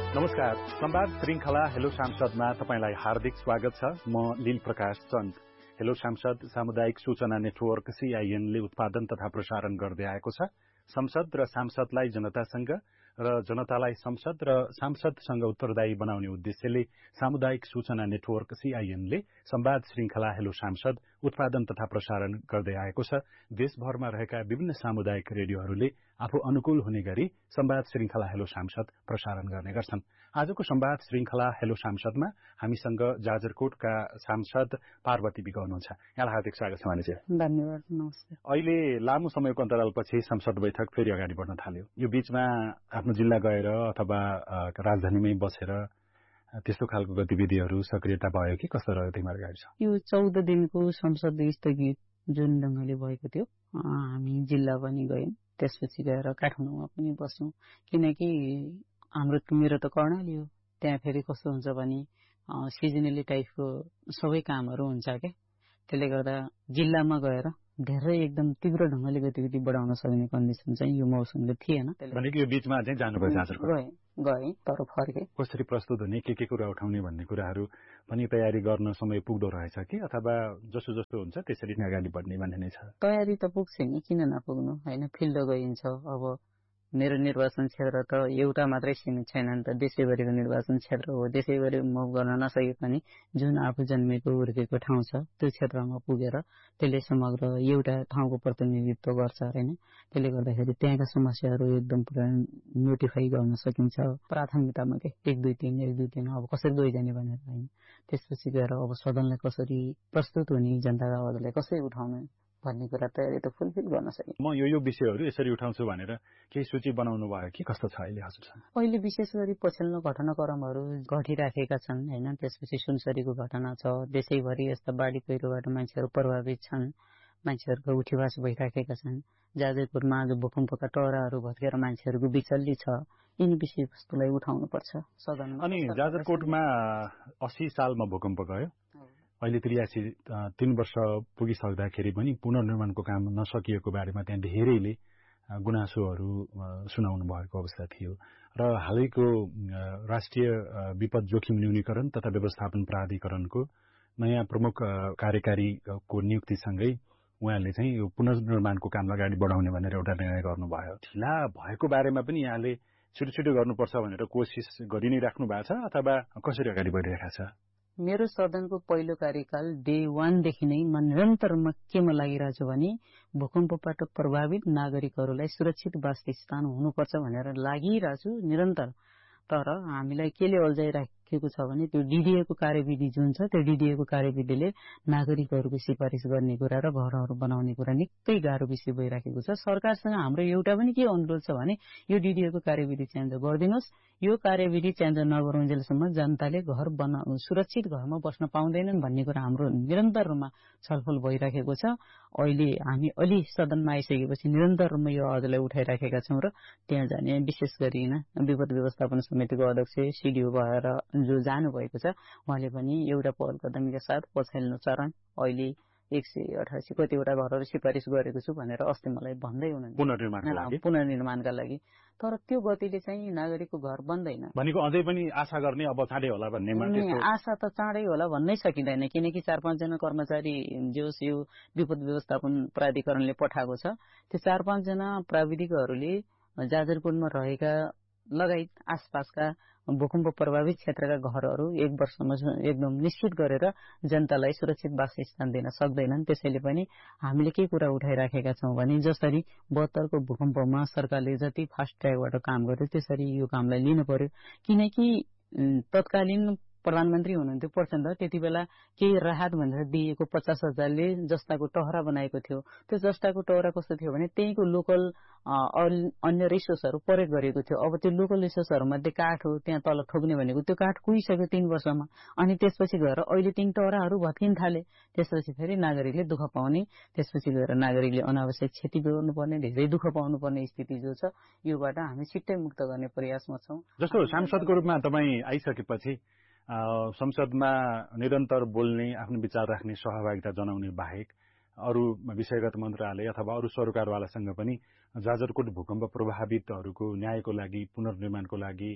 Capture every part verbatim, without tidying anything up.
नमस्कार। संवाद श्रृंखला हेलो सांसदमा तपाईलाई हार्दिक स्वागत छ। म लील प्रकाश चन्द। हेलो सांसद सामुदायिक सूचना नेटवर्क सीआईएन ले उत्पादन तथा प्रसारण गर्दै आएको छ। संसद र सांसदलाई जनतासँग र जनतालाई संसद र सांसदसँग उत्तरदायी बनाउने उद्देश्यले सामुदायिक सूचना नेटवर्क सीआईएन ले संवाद श्रृंखला हेलो सांसद उत्पादन तथा प्रसारण गर्दै आएको छ। देशभरमा रहेका विभिन्न सामुदायिक रेडियोहरूले आफू अनुकूल हुने गरी संवाद श्रृंखला हेलो सांसद प्रसारण गर्ने गर्छन्। आजको संवाद श्रृंखला हेलो सांसदमा हामीसँग जाजरकोटका सांसद पार्वती विक हुनुहुन्छ। यहाँलाई हार्दिक स्वागत छ मानिस। धन्यवाद। नमस्ते। अहिले लामो समयको अन्तरालपछि संसद बैठक फेरि अगाडि बढ्न थाल्यो। यो बीचमा आफ्नो जिल्ला गएर अथवा राजधानीमै बसेर त्यस्तो खालको गतिविधिहरू सक्रियता भयो कि कस्तो रह्यो तिम्रो गाडी छ? यो चौध दिनको संसद स्थगित जुन ढंगले भएको थियो, हामी जिल्ला पनि गयौं, त्यसपछि गएर काठमाडौँमा पनि बस्यौं। किनकि हाम्रो मेरो त कर्णाली हो, त्यहाँ फेरि कस्तो हुन्छ भने सिजनली टाइपको सबै कामहरू हुन्छ के, त्यसले गर्दा जिल्लामा गएर धेरै एकदम तीव्र ढंगले गतिविधि बढाउन सक्ने कन्डिसन चाहिँ यो मौसमले थिएन। भनेको यो बीचमा चाहिँ जानुभयो जाजरकोट? गए गए तर फर्के। कसरी प्रस्तुत हुने, के के कुरा उठाउने भन्ने कुराहरू पनि तयारी गर्न समय पुग्दो रहेछ कि अथवा जसो जस्तो हुन्छ त्यसरी नै अगाडि बढ्ने भन्ने नै छ? तयारी त पुग्छ नि, किन नपुग्नु हैन। फिल्ड गइन्छ। अब मेरो निर्वाचन क्षेत्र त एउटा मात्रै सीमित छैन नि त, देशैभरिको निर्वाचन क्षेत्र हो। देशैभरि मुभ गर्न नसके पनि जुन आफू जन्मेको हुर्केको ठाउँ छ त्यो क्षेत्रमा पुगेर त्यसले समग्र एउटा ठाउँको प्रतिनिधित्व गर्छ हैन। त्यसले गर्दाखेरि त्यहाँका समस्याहरू एकदम पुरा नोटिफाई गर्न सकिन्छ प्राथमिकतामा के, एक दुई तीन एक दुई तीन अब कसरी गइजाने भनेर हैन। त्यसपछि गएर अब सदनलाई कसरी प्रस्तुत हुने, जनताका आवाजलाई कसरी उठाउने भन्ने कुरा तयारी त फुलफिल गर्न सकिन्छ। म यो यो विषयहरू यसरी उठाउँछु भनेर केही सूची बनाउनु भयो कि कस्तो छ अहिले हजुरसँग? अहिले विशेष गरी पछिल्लो घटनाक्रमहरू घटिराखेका छन् हैन। त्यसपछि सुनसरीको घटना छ, देशैभरि यस्ता बाढी पहिरोबाट मान्छेहरू प्रभावित छन्, मान्छेहरूको उठीवास भइराखेका छन्। जाजरकोटमा आज भूकम्पका टहराहरू भत्केर मान्छेहरूको बिचल्ली छ। यिनी विषयवस्तुलाई उठाउनु पर्छ सदनमा। अनि जाजरकोटमा अस्सी सालमा भूकम्प गयो, अहिले त्रियासी तीन वर्ष पुगिसक्दाखेरि पनि पुनर्निर्माणको काम नसकिएको बारेमा त्यहाँ धेरैले गुनासोहरू सुनाउनु भएको अवस्था थियो र हालैको राष्ट्रिय विपद जोखिम न्यूनीकरण तथा व्यवस्थापन प्राधिकरणको नयाँ प्रमुख कार्यकारीको नियुक्तिसँगै उहाँले चाहिँ यो पुनर्निर्माणको काम अगाडि बढाउने भनेर एउटा निर्णय गर्नुभयो। ढिला भएको बारेमा पनि यहाँले छिटो छिटो गर्नुपर्छ भनेर कोसिस गरि नै राख्नु भएको छ अथवा कसरी अगाडि बढिरहेको छ? मेरो सदनको पहिलो कार्यकाल डे वानदेखि नै म निरन्तरमा केमा लागिरहेको छु भने भूकम्पबाट प्रभावित नागरिकहरूलाई सुरक्षित वासस्थान हुनुपर्छ भनेर लागिरहेको छु निरन्तर। तर हामीलाई केले अल्झाइराखेको छ भने त्यो डीडीएको कार्यविधि जुन छ त्यो डीडीएको कार्यविधिले नागरिकहरूको सिफारिस गर्ने कुरा र घरहरू बनाउने कुरा निकै गाह्रो विषय भइराखेको छ। सरकारसँग हाम्रो एउटा पनि के अनुरोध छ भने यो डीडीएको कार्यविधि चेन्ज गरिदिनुहोस्। यो कार्यविधि चेन्ज नगरुन्जेलसम्म जनताले घर बना सुरक्षित घरमा बस्न पाउँदैनन् भन्ने कुरा हाम्रो निरन्तर रूपमा छलफल भइराखेको छ। अहिले हामी अलि सदनमा आइसकेपछि निरन्तर रूपमा यो आवाजलाई उठाइराखेका छौं र त्यहाँ जाने विशेष गरी विपद व्यवस्थापन समितिको अध्यक्ष सीडीओ भएर जो जानुभएको छ उहाँले पनि एउटा पहल कदमीका साथ पछिल्लो चरण अहिले एक सय अठासी कतिवटा घरहरू सिफारिस गरेको छु भनेर अस्ति मलाई भन्दै हुनुहुन्छ पुनर्निर्माणका लागि। तर त्यो गतिले चाहिँ नागरिकको घर बन्दैन भनेको अझै पनि आशा गर्ने अब चाँडै होला भन्ने आशा त चाँडै होला भन्नै सकिँदैन। किनकि चार पाँचजना कर्मचारी जोस यो विपद व्यवस्थापन प्राधिकरणले पठाएको छ, त्यो चार पाँचजना प्राविधिकहरूले जाजरकोटमा रहेका लगायत आसपासका भूकम्प प्रभावित क्षेत्रका घरहरू एक वर्षमा एकदम निश्चित गरेर जनतालाई सुरक्षित वासस्थान दिन सक्दैनन्। त्यसैले पनि हामीले के कुरा उठाइराखेका छौं भने जसरी बहत्तरको भूकम्पमा सरकारले जति फास्ट ट्र्याकबाट काम गर्यो त्यसरी यो कामलाई लिनु पर्यो। किनकि तत्कालीन प्रधानमन्त्री हुनुहुन्थ्यो प्रचण्ड, त्यति बेला केही राहत भनेर दिएको पचास हजारले जस्ताको टहरा बनाएको थियो। त्यो जस्ताको टहरा कस्तो थियो भने त्यहीको लोकल अन्य रिसोर्सहरू प्रयोग गरेको थियो। अब त्यो लोकल रिसोर्सहरू मध्ये काठ हो, त्यहाँ तल ठोक्ने भनेको त्यो काठ कुहिसक्यो तीन वर्षमा। अनि त्यसपछि गएर अहिले तीन टहराहरू भत्किन थाले। त्यसपछि फेरि नागरिकले दुःख पाउने, त्यसपछि गएर नागरिकले अनावश्यक क्षति बेहोर्नुपर्ने, धेरै दुःख पाउनुपर्ने स्थिति जो छ योबाट हामी छिट्टै मुक्त गर्ने प्रयासमा छौं। जस्तो सांसदको रूपमा तपाईँ आइसकेपछि संसदमा निरन्तर बोल्ने, आफ्नो विचार राख्ने, सहभागिता जनाउने बाहेक अरू विषयगत मन्त्रालय अथवा अरू सरकारवालासँग पनि जाजरकोट भूकम्प प्रभावितहरूको न्यायको लागि, पुनर्निर्माणको लागि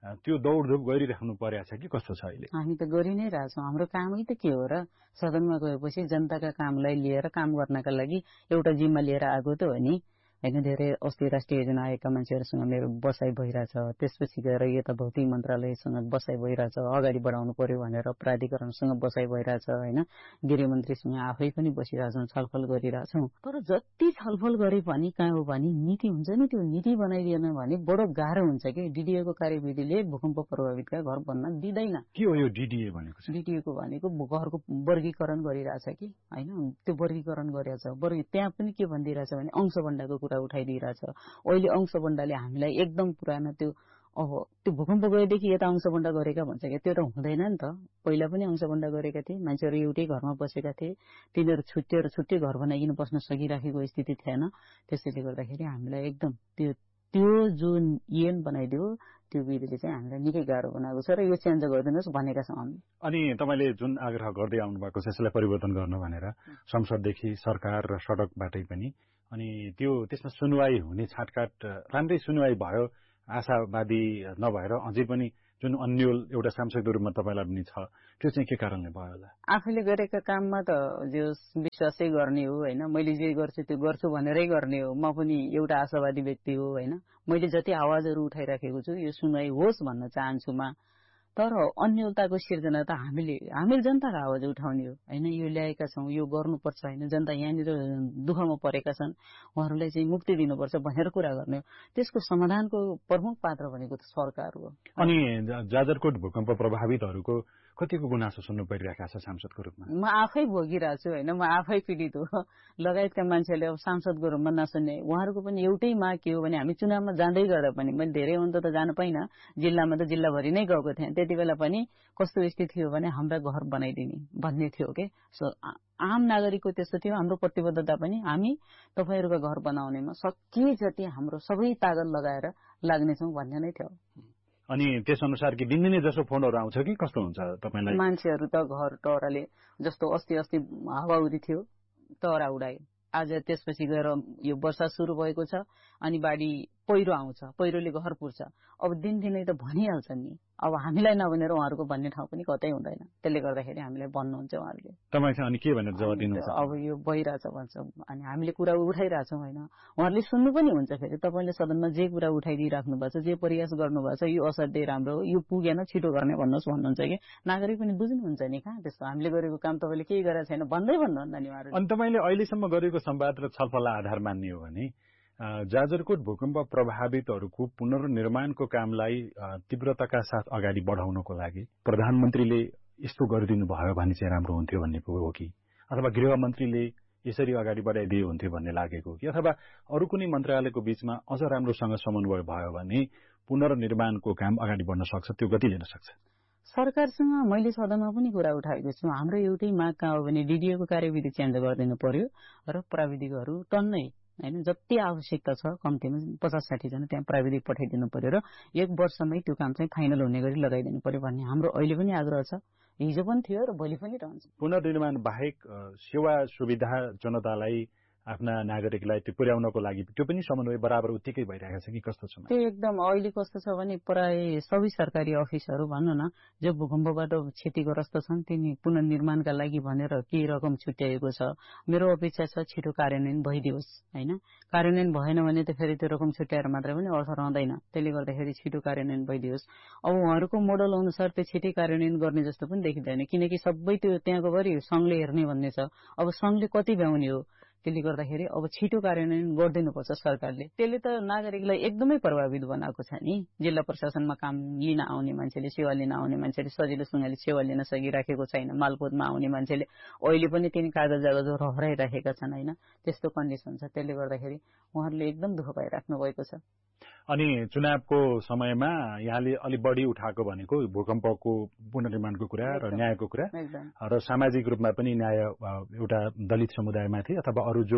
त्यो दौडधुप गरिराख्नु परेको छ कि कस्तो छ अहिले? हामी त गरि नै रहेछौँ। हाम्रो कामै त के हो र? सदनमा गएपछि जनताका कामलाई लिएर काम गर्नका लागि एउटा जिम्मा लिएर आएको त हो नि होइन। धेरै अस्ति राष्ट्रिय योजना आएका मान्छेहरूसँग मेरो बसाइ भइरहेछ, त्यसपछि गएर यता भौतिक मन्त्रालयसँग बसाइ भइरहेछ, अगाडि बढाउनु पर्यो भनेर प्राधिकरणसँग बसाइ भइरहेछ होइन। गृहमन्त्रीसँग आफै पनि बसिरहेछौँ, छलफल गरिरहेछौँ। तर जति छलफल गरे पनि कहाँ हो भने नीति हुन्छ नि, त्यो नीति बनाइदिएन भने बडो गाह्रो हुन्छ कि। डिडिएको कार्यविधिले भूकम्प प्रभावितका घर बन्न दिँदैन। के हो यो डिडिए भनेको? डिडिएको भनेको घरको वर्गीकरण गरिरहेछ कि होइन, त्यो वर्गीकरण गरेछ। वर्गी त्यहाँ पनि के भनिदिइरहेछ भने अंशबन्डाको कुरा उठाइदिइरहेछ। अहिले अंशबन्डाले हामीलाई एकदम पुरानो त्यो अब त्यो भूकम्प गएदेखि यता अंशबन्डा गरेका भन्छ क्या, त्यो त हुँदैन नि त। पहिला पनि अंशबन्डा गरेका थिए, मान्छेहरू एउटै घरमा बसेका थिए, तिनीहरू छुट्टिएर छुट्टै घर बनाइकन बस्न सकिराखेको स्थिति थिएन। त्यसैले गर्दाखेरि हामीलाई एकदम त्यो त्यो जुन ऐन बनाइदियो त्यो विधिले चाहिँ हामीलाई निकै गाह्रो बनाएको छ र यो चेन्ज गरिदिनुहोस् भनेका छौँ हामी। अनि तपाईँले जुन आग्रह गर्दै आउनु भएको छ यसलाई परिवर्तन गर्न भनेर संसददेखि सरकार र सडकबाटै पनि, अनि त्यो त्यसमा सुनवाई हुने छाटकाट राम्रै सुनवाई भयो, आशावादी नभएर अझै पनि जुन अन्यल एउटा सांसदको रूपमा तपाईँलाई पनि छ, त्यो चाहिँ के कारणले भयो होला? आफूले गरेका काममा त जो विश्वासै गर्ने हो होइन। मैले जे गर्छु त्यो गर्छु भनेरै गर्ने हो। म पनि एउटा आशावादी व्यक्ति हो होइन। मैले जति आवाजहरू उठाइराखेको छु यो सुनवाई होस् भन्न चाहन्छु म। तर अन्यलताको सिर्जना त हामीले हामीले जनताको आवाज उठाउने हो होइन। यो ल्याएका छौँ, यो गर्नुपर्छ होइन। जनता यहाँनिर दुःखमा परेका छन्, उहाँहरूलाई चाहिँ मुक्ति दिनुपर्छ भनेर कुरा गर्ने हो। त्यसको समाधानको प्रमुख पात्र भनेको त सरकार हो। अनि जाजरकोट भूकम्प प्रभावितहरूको कतिको गुनासो सुन्नु परिरहेको छ सांसदको रूपमा? म आफै भोगिरहेको छु होइन। म आफै पीडित हो। लगायतका मान्छेले अब सांसदको रूपमा नसुन्ने उहाँहरूको पनि एउटै माग के हो भने हामी चुनावमा जाँदै गर्दा पनि, मैले धेरै अन्त त जान पाइनँ, जिल्लामा त जिल्लाभरि नै गएको थिएँ। त्यति बेला पनि कस्तो स्थिति थियो भने हाम्रा घर बनाइदिने भन्ने थियो के। सो आम नागरिकको त्यस्तो थियो। हाम्रो प्रतिबद्धता पनि हामी तपाईँहरूको घर बनाउनेमा सकिए जति हाम्रो सबै तागत लगाएर लाग्नेछौँ भन्ने नै थियो। अनि त्यस अनुसार कि दिनदिनै जसो फोनहरू आउँछ कि कस्तो हुन्छ तपाईँलाई? मान्छेहरू त घर टहराले जस्तो अस्ति अस्ति हावाहुरी थियो, टहरा उडायो। आज त्यसपछि गएर यो वर्षा सुरु भएको छ अनि बाढी पहिरो आउँछ, पहिरोले घर पुर्छ। अब दिनदिनै त भनिहाल्छन् नि। अब हामीलाई नभनेर उहाँहरूको भन्ने ठाउँ पनि कतै हुँदैन। त्यसले गर्दाखेरि हामीलाई भन्नुहुन्छ उहाँहरूले। तपाईँसँग अनि के भनेर जवाब दिनुहुन्छ? अब यो भइरहेछ भन्छ अनि हामीले कुरा उठाइरहेछौँ होइन। उहाँहरूले सुन्नु पनि हुन्छ। फेरि तपाईँले सदनमा जे कुरा उठाइदिइराख्नु भएको छ, जे प्रयास गर्नुभएको छ, यो असाध्यै राम्रो हो, यो पुगेन छिटो गर्ने भन्नुहोस् भन्नुहुन्छ कि नागरिक पनि बुझ्नुहुन्छ नि। कहाँ त्यस्तो हामीले गरेको काम तपाईँले केही गरेको छैन भन्दै भन्नुहुन्न नि उहाँहरूले। अनि तपाईँले अहिलेसम्म गरेको संवाद र छलफललाई आधार मान्ने हो भने जाजरकोट भूकम्प प्रभावितहरूको पुनर्निर्माणको कामलाई तीव्रताका साथ अगाडि बढाउनको लागि प्रधानमन्त्रीले यस्तो गरिदिनु भयो भने चाहिँ राम्रो हुन्थ्यो भन्ने हो कि, अथवा गृहमन्त्रीले यसरी अगाडि बढाइदिए हुन्थ्यो भन्ने लागेको हो कि, अथवा अरू कुनै मन्त्रालयको बीचमा अझ राम्रोसँग समन्वय भयो भने पुनर्निर्माणको काम अगाडि बढ्न सक्छ, त्यो गति लिन सक्छ? सरकारसँग मैले सदनमा पनि कुरा उठाएको छु। हाम्रो एउटै माग कहाँ हो भने डिडिएको कार्यविधि चेन्ज गरिदिनु पर्यो र प्राविधिकहरू टन्नै होइन जति आवश्यकता छ कम्तीमा पचास साठी जना त्यहाँ प्राविधिक पठाइदिनु पर्यो र एक वर्षमै त्यो काम चाहिँ फाइनल हुने गरी लगाइदिनु पर्यो भन्ने हाम्रो अहिले पनि आग्रह छ। हिजो पनि थियो र भोलि पनि रहन्छ। पुनर्निर्माण बाहेक सेवा सुविधा जनतालाई आफ्ना नागरिकलाई त्यो पुर्याउनको लागि त्यो पनि समन्वय बराबर उत्तिकै भइरहेको छ कि कस्तो छ? त्यो एकदम अहिले कस्तो छ भने प्राय सबै सरकारी अफिसहरू भनौँ न जो भूकम्पबाट क्षतिग्रस्त छन् तिनी पुनर्निर्माणका लागि भनेर केही रकम छुट्याएको छ। मेरो अपेक्षा छ छिटो कार्यान्वयन भइदियोस् होइन। कार्यान्वयन भएन भने त फेरि त्यो रकम छुट्याएर मात्रै पनि अर्थ रहँदैन। त्यसले गर्दाखेरि छिटो कार्यान्वयन भइदियोस्। अब उहाँहरूको मोडल अनुसार त्यो छिटै कार्यान्वयन गर्ने जस्तो पनि देखिँदैन, किनकि सबै त्यो त्यहाँको गरी सङ्घले हेर्ने भन्ने छ। अब सङ्घले कति भ्याउने हो, त्यसले गर्दाखेरि अब छिटो कार्यान्वयन गरिदिनुपर्छ सरकारले। त्यसले त नागरिकलाई एकदमै प्रभावित बनाएको छ नि। जिल्ला प्रशासनमा काम लिन आउने मान्छेले, सेवा लिन आउने मान्छेले सजिलोसँगले सेवा लिन सकिराखेको छैन। मालपोतमा आउने मान्छेले अहिले पनि तिनी कागज कागजहरू हराइराखेका छन् होइन। त्यस्तो कन्डिसन छ। त्यसले गर्दाखेरि उहाँहरूले एकदम दुःख पाइराख्नु भएको छ। अनि चुनावको समयमा यहाँले अलि बढी उठाएको भनेको भूकम्पको पुनर्निर्माणको कुरा र न्यायको कुरा र सामाजिक रूपमा पनि न्याय एउटा दलित समुदायमाथि अथवा अरू जो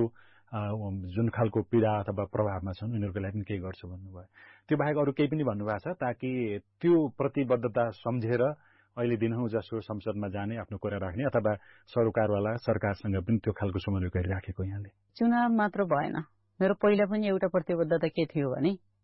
जुन खालको पीडा अथवा प्रभावमा छन् उनीहरूको लागि पनि केही गर्छु भन्नुभयो। त्यो बाहेक अरू केही पनि भन्नुभएको छ ताकि त्यो प्रतिबद्धता सम्झेर अहिले दिनहुँ जसो संसदमा जाने, आफ्नो कुरा राख्ने अथवा सरकारवाला सरकारसँग पनि त्यो खालको समन्वय गरिराखेको यहाँले? चुनाव मात्र भएन, मेरो पहिला पनि एउटा प्रतिबद्धता के थियो भने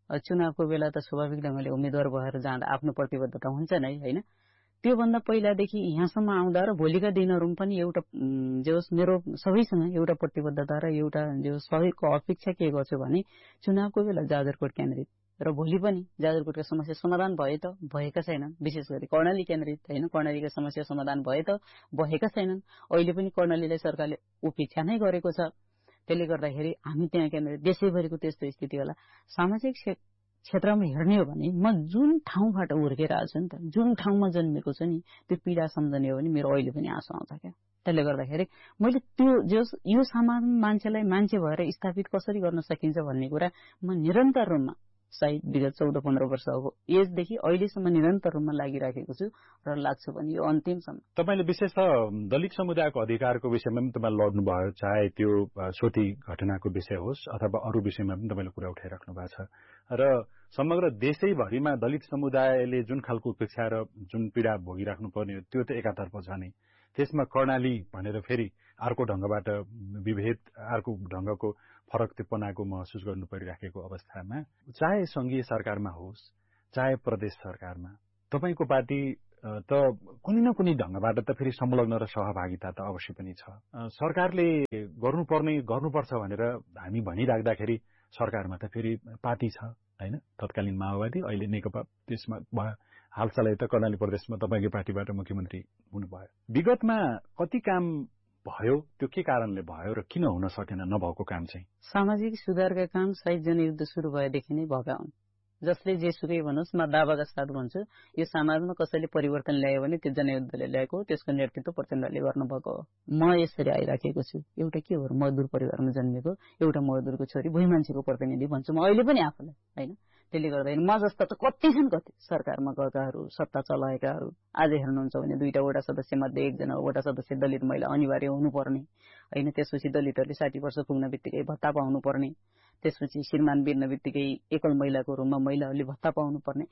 चुनावको बेला त स्वाभाविक ढङ्गले उम्मेद्वार भएर जाँदा आफ्नो प्रतिबद्धता हुन्छ नै होइन। त्योभन्दा पहिलादेखि यहाँसम्म आउँदा र भोलिका दिनहरूमा पनि एउटा जो मेरो सबैसँग एउटा प्रतिबद्धता र एउटा जो सबैको अपेक्षा के गर्छु भने चुनावको बेला जाजरकोट केन्द्रित र भोलि पनि जाजरकोटका समस्या समाधान भए त भएका छैनन्, विशेष गरी कर्णाली केन्द्रित होइन, कर्णालीका समस्या समाधान भए त भएका छैनन्। अहिले पनि कर्णालीलाई सरकारले उपेक्षा नै गरेको छ। त्यसले गर्दाखेरि हामी त्यहाँ केन्द्रित देशैभरिको त्यस्तो स्थिति होला। सामाजिक क्षेत्रमा हेर्ने हो भने म जुन ठाउँबाट हुर्केर आएको छु नि त, जुन ठाउँमा जन्मेको छु नि, त्यो पीडा सम्झने हो भने मेरो अहिले पनि आँसु आउँछ क्या। त्यसले गर्दाखेरि मैले त्यो जस यो समाजमा मान्छेलाई मान्छे भएर स्थापित कसरी गर्न सकिन्छ भन्ने कुरा म निरन्तर रूपमा सायद विगत चौध पन्ध्र वर्षको एजदेखि अहिलेसम्म निरन्तर रूपमा लागिराखेको छु र लाग्छु भने यो अन्तिमसम्म। तपाईँले विशेष दलित समुदायको अधिकारको विषयमा पनि तपाईँ लड्नुभयो, चाहे त्यो सोती घटनाको विषय होस् अथवा अरू विषयमा पनि तपाईँले कुरा उठाइराख्नु भएको छ र समग्र देशैभरिमा दलित समुदायले जुन खालको उपेक्षा र जुन पीडा भोगिराख्नु पर्ने त्यो त एकातर्फ छ नै, त्यसमा कर्णाली भनेर फेरि अर्को ढङ्गबाट विभेद, अर्को ढङ्गको फरकपनाको महसुस गर्नु परिराखेको अवस्थामा चाहे संघीय सरकारमा होस् चाहे प्रदेश सरकारमा तपाईँको पार्टी त कुनै न कुनै ढङ्गबाट त फेरि संलग्न र सहभागिता त अवश्य पनि छ। सरकारले गर्नुपर्ने गर्नुपर्छ भनेर हामी भनिराख्दाखेरि सरकारमा त फेरि पार्टी छ होइन, तत्कालीन माओवादी, अहिले नेकपा, त्यसमा भयो हालसालै त कर्णाली प्रदेशमा तपाईँकै पार्टीबाट मुख्यमन्त्री हुनुभयो। विगतमा कति काम भयो, त्यो के कारणले भयो र किन हुन सकेन नभएको काम चाहिँ? सामाजिक सुधारका काम सायद जनयुद्ध सुरु भएदेखि नै भएका हुन्। जसले जेसुकै भनोस्, म दावाका साथ भन्छु यो समाजमा कसैले परिवर्तन ल्यायो भने त्यो जनयुद्धले ल्याएको, त्यसको नेतृत्व प्रचण्डले गर्नुभएको हो। म यसरी आइराखेको छु। एउटा के हो, मजदुर परिवारमा जन्मेको एउटा मजदुरको छोरी, भुइँ मान्छेको प्रतिनिधि भन्छु म अहिले पनि आफूलाई होइन। त्यसले गर्दाखेरि म जस्ता त कति छन्, कति सरकारमा गएकाहरू, सत्ता चलाएकाहरू। आज हेर्नुहुन्छ भने दुईटा वडा सदस्य मध्ये एकजना वडा सदस्य दलित महिला अनिवार्य हुनुपर्ने होइन। त्यसपछि दलितहरूले साठी वर्ष पुग्न बित्तिकै भत्ता पाउनुपर्ने, त्यसपछि श्रीमान बिर्न बित्तिकै एकल महिलाको रूपमा महिलाहरूले भत्ता पाउनुपर्ने,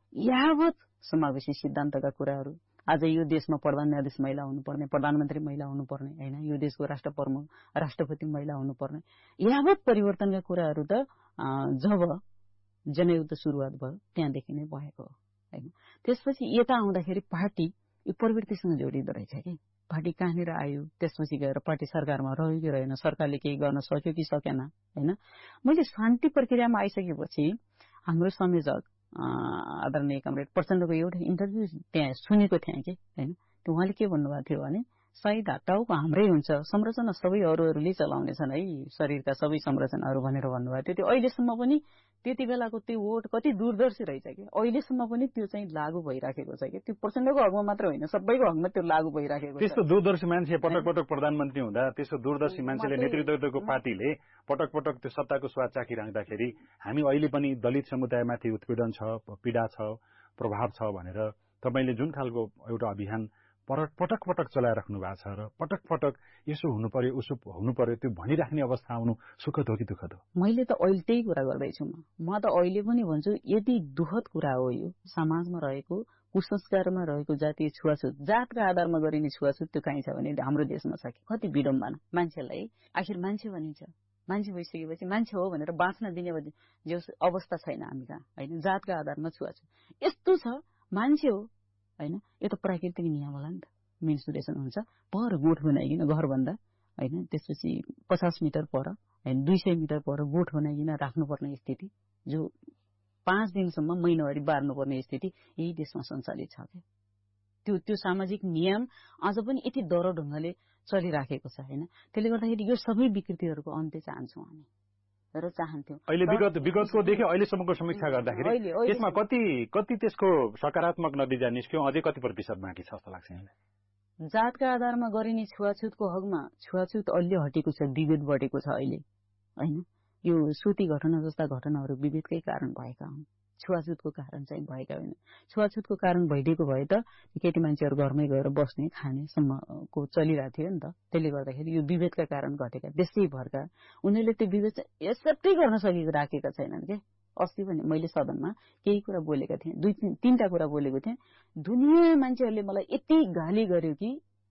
यावत समावेशी सिद्धान्तका कुराहरू। आज यो देशमा प्रधान न्यायाधीश महिला हुनुपर्ने, प्रधानमन्त्री महिला हुनुपर्ने होइन, यो देशको राष्ट्र प्रमुख राष्ट्रपति महिला हुनुपर्ने, यावत परिवर्तनका कुराहरू त जब जनयुद्ध सुरुवात भयो त्यहाँदेखि नै भएको हो होइन। त्यसपछि यता आउँदाखेरि पार्टी यो प्रवृत्तिसँग जोडिँदो रहेछ कि पार्टी कहाँनिर आयो, त्यसपछि गएर पार्टी सरकारमा रह्यो कि रहेन, सरकारले केही गर्न सक्यो कि सकेन होइन। मैले शान्ति प्रक्रियामा आइसकेपछि हाम्रो संयोजक आदरणीय कमरेड प्रचण्डको एउटा इन्टरभ्यू त्यहाँ सुनेको थिएँ कि होइन। त्यो उहाँले के भन्नुभएको थियो भने सायद टाउको हाम्रै हुन्छ, संरचना सबै अरूहरूले चलाउने छन् है, शरीरका सबै संरचनाहरू भनेर भन्नुभएको थियो। त्यो अहिलेसम्म पनि त्यति बेलाको त्यो वोट कति दूरदर्शी रहेछ कि अहिलेसम्म पनि त्यो चाहिँ लागू भइराखेको छ कि त्यो प्रचण्डको हकमा मात्र होइन, सबैको हकमा त्यो लागू भइराखेको छ। त्यस्तो दूरदर्शी मान्छे पटक पटक प्रधानमन्त्री हुँदा त्यस्तो दूरदर्शी मान्छेले नेतृत्वको पार्टीले पटक पटक त्यो सत्ताको स्वाद चाखिराख्दाखेरि हामी अहिले पनि दलित समुदायमाथि उत्पीडन छ, पीडा छ, प्रभाव छ भनेर तपाईँले जुन खालको एउटा अभियान पटक पटक पटक चलाइराख्नु भएको छ र पटक पटक यसो हुनु पर्यो उसो हुनु पर्यो त्यो भनिराख्ने अवस्था आउनु सुखद हो कि दुःखद हो? मैले त अहिले त्यही कुरा गर्दैछु। म म त अहिले पनि भन्छु यदि दुःखद कुरा हो यो समाजमा रहेको कुसंस्कारमा रहेको जातीय छुवाछुत, जातका आधारमा गरिने छुवाछुत त्यो कहीँ छ भने हाम्रो देशमा छ कि कति विडम्बना। मान्छेलाई आखिर मान्छे भनिन्छ, मान्छे भइसकेपछि मान्छे हो भनेर बाँच्न दिने जो अवस्था छैन हामी कहाँ होइन। जातका आधारमा छुवाछुत यस्तो छ, मान्छे हो होइन, यो त प्राकृतिक नियम होला नि त। मेन्सुरेसन हुन्छ पर गोठ बनाइकन घरभन्दा होइन, त्यसपछि पचास मिटर पर होइन दुई सय मिटर पर गोठ बनाइकन राख्नुपर्ने स्थिति, जो पाँच दिनसम्म महिनावारी बार्नुपर्ने स्थिति यही देशमा सञ्चालित छ क्या। त्यो त्यो सामाजिक नियम अझ पनि यति डह्रो ढङ्गले चलिराखेको छ होइन। त्यसले गर्दाखेरि यो सबै विकृतिहरूको अन्त्य चाहन्छौँ हामी र चाहन्थ्यौँ। अहिले विगत विगतकोदेखि अहिलेसम्मको समीक्षा गर्दाखेरि त्यसमा कति कति त्यसको सकारात्मक नतिजा निस्क्यो, अझै कति प्रतिशत बाँकी छ जस्तो लाग्छ यहाँलाई? जातका आधारमा गरिने छुवाछुतको हकमा छुवाछुत अलि हटेको छ, विभेद बढेको छ अहिले होइन। यो सुती घटना जस्ता घटनाहरू विभेदकै कारण भएका हुन्, छुवाछुतको कारण चाहिँ भएका होइन। छुवाछुतको कारण भइदिएको भए त केटी मान्छेहरू घरमै गएर बस्ने खानेसम्मको चलिरहेको थियो नि त। त्यसले गर्दाखेरि यो विभेदका कारण घटेका देशैभरका उनीहरूले त्यो विभेद एक्सेप्टै गर्न सकेको राखेका छैनन् क्या। अस्ति पनि मैले सदनमा केही कुरा बोलेका थिएँ, दुई तिनवटा कुरा बोलेको थिएँ। दुनियाँ मान्छेहरूले मलाई यति गाली गर्यो कि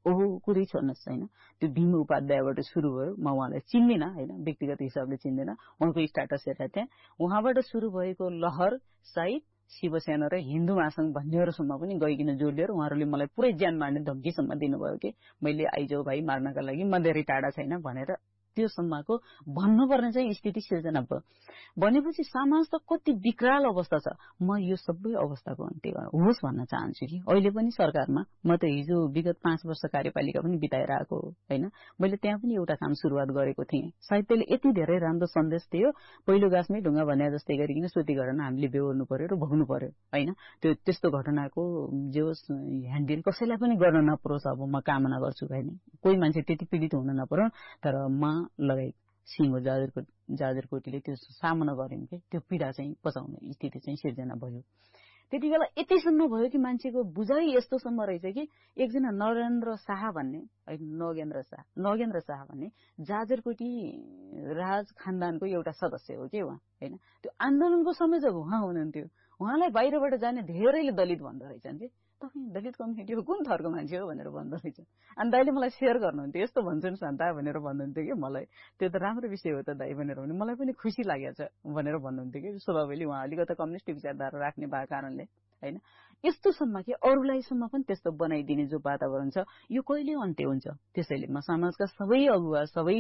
ओहो कुरै छर्नुहोस् होइन त्यो भीम उपाध्यायबाट सुरु भयो म उहाँलाई चिन्दिनँ होइन व्यक्तिगत हिसाबले चिन्दिनँ उहाँको स्ट्याटस हेरेर त्यहाँ उहाँबाट सुरु भएको लहर सायद शिवसेना र हिन्दू महासंघ भन्नेहरूसम्म पनि गइकन जोडिएर उहाँहरूले मलाई पुरै ज्यान मार्ने धम्कीसम्म दिनुभयो कि मैले आइजाउ भाइ मार्नका लागि म धेरै टाढा छैन भनेर त्यो सम्मको भन्नुपर्ने चाहिँ स्थिति सिर्जना भयो भनेपछि समाज त कति विकराल अवस्था छ म यो सबै अवस्थाको अन्त्य होस् भन्न चाहन्छु कि अहिले पनि सरकारमा म त हिजो विगत पाँच वर्ष कार्यपालिका पनि बिताएर आएको हो होइन मैले त्यहाँ पनि एउटा काम सुरुवात गरेको थिएँ सायद त्यसले यति धेरै राम्रो सन्देश थियो पहिलो गाछमै ढुङ्गा भने जस्तै गरिकन सोती घटना हामीले बेहोर्नु पर्यो र भोग्नु पर्यो होइन त्यो त्यस्तो घटनाको जो ह्यान्डल कसैलाई पनि गर्न नपरोस् अब म कामना गर्छु होइन कोही मान्छे त्यति पीडित हुन नपरोस् तर म लगायत सिंह जाजरकोट जाजरकोटीले त्यो सामना गर्यौं कि त्यो पीडा चाहिँ पचाउने स्थिति चाहिँ सिर्जना भयो त्यति बेला यतिसम्म भयो कि मान्छेको बुझाइ यस्तोसम्म रहेछ कि एकजना नरेन्द्र शाह भन्ने नगेन्द्र शाह नगेन्द्र शाह भन्ने जाजरकोटी राज खानदानको एउटा सदस्य हो कि उहाँ होइन त्यो आन्दोलनको समय जब उहाँ हुनुहुन्थ्यो उहाँलाई बाहिरबाट जाने धेरैले दलित भन्दो रहेछन् कि तपाईँ दलित कम्युनिटी हो कुन थरको मान्छे हो भनेर भन्दो रहेछ अनि दाइले मलाई सेयर गर्नुहुन्थ्यो यस्तो भन्छन् शान्ता भनेर भन्नुहुन्थ्यो कि मलाई त्यो त राम्रो विषय हो त दाइ भनेर भने मलाई पनि खुसी लागेको छ भनेर भन्नुहुन्थ्यो कि स्वभावले उहाँ अलिकति कम्युनिस्ट विचारधारा राख्ने भएको कारणले होइन यस्तोसम्म कि अरूलाईसम्म पनि त्यस्तो बनाइदिने जो वातावरण छ यो कहिले अन्त्य हुन्छ त्यसैले म समाजका सबै अगुवा सबै